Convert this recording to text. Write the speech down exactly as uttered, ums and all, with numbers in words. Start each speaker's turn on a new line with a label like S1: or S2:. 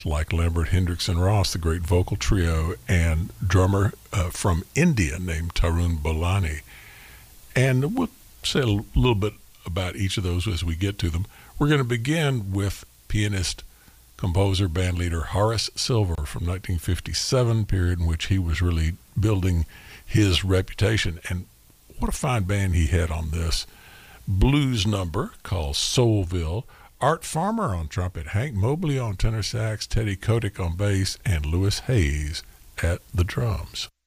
S1: like Lambert, Hendricks, and Ross, the great vocal trio, and drummer uh, from India named Tarun Bolani. And we'll say a little bit about each of those as we get to them. We're going to begin with pianist, composer, bandleader Horace Silver from nineteen fifty-seven, period in which he was really building his reputation. And what a fine band he had on this blues number called Soulville. Art Farmer on trumpet, Hank Mobley on tenor sax, Teddy Kotick on bass, and Louis Hayes at the drums.